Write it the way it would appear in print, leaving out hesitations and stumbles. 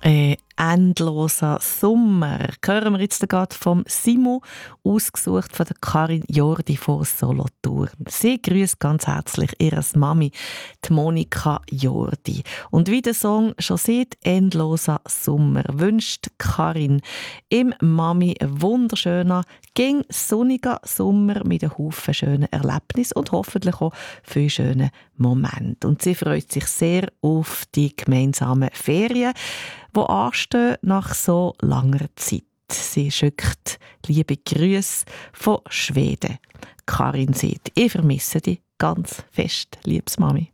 Endloser Sommer. Hören wir jetzt gerade vom Simo, ausgesucht von der Karin Jordi von Solothurn. Sie grüßt ganz herzlich ihre Mami, die Monika Jordi. Und wie der Song schon sieht, Endloser Sommer, wünscht Karin im Mami ein wunderschöner, ging sonniger Sommer mit einem Haufen schönen Erlebnissen und hoffentlich auch viel schönen Momenten. Und sie freut sich sehr auf die gemeinsamen Ferien, die anstehen nach so langer Zeit. Sie schickt liebe Grüße von Schweden. Karin sagt, ich vermisse dich ganz fest, liebes Mami.